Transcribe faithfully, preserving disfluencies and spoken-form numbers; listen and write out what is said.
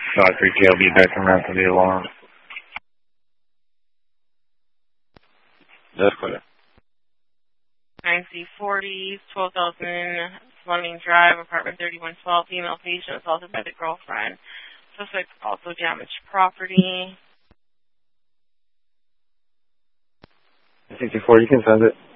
five three K, I'll be back around to the alarm. That's correct. nine C forty, twelve thousand Fleming Drive, apartment thirty-one twelve, female patient assaulted by the girlfriend. Suspect also damaged property. sixty-four, you can send it.